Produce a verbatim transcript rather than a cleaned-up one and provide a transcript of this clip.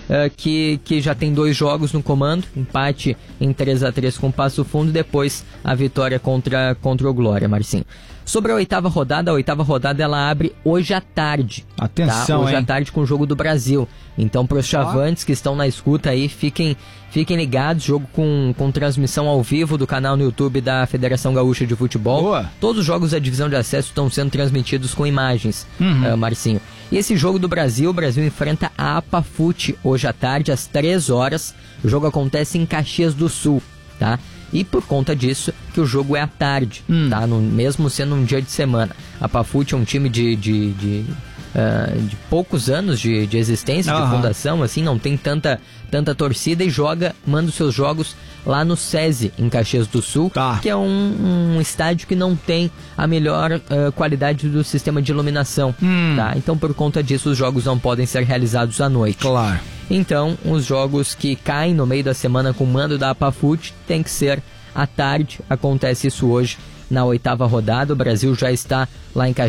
uh, que, que já tem dois jogos no comando, empate em três a três com o Passo Fundo, e depois a vitória contra, contra o Glória, Marcinho. Sobre a oitava rodada, a oitava rodada ela abre hoje à tarde. Atenção, tá? Hoje hein? à tarde com o jogo do Brasil. Então, para os chavantes que estão na escuta aí, fiquem, fiquem ligados. Jogo com, com transmissão ao vivo do canal no YouTube da Federação Gaúcha de Futebol. Boa. Todos os jogos da divisão de acesso estão sendo transmitidos com imagens, Uhum. uh, Marcinho. E esse jogo do Brasil, o Brasil enfrenta a APAFUT hoje à tarde, às três horas. O jogo acontece em Caxias do Sul, tá? E por conta disso que o jogo é à tarde, hum. tá? No, mesmo sendo um dia de semana. A APAFUT é um time de, de, de, uh, de poucos anos de, de existência, uhum. de fundação, assim, não tem tanta, tanta torcida, e joga, manda os seus jogos lá no SESI, em Caxias do Sul, tá. que é um, um estádio que não tem a melhor uh, qualidade do sistema de iluminação. Hum. Tá? Então, por conta disso, os jogos não podem ser realizados à noite. Claro. Então, os jogos que caem no meio da semana com o mando da APAFUT tem que ser à tarde. Acontece isso hoje na oitava rodada. O Brasil já está lá em Caxias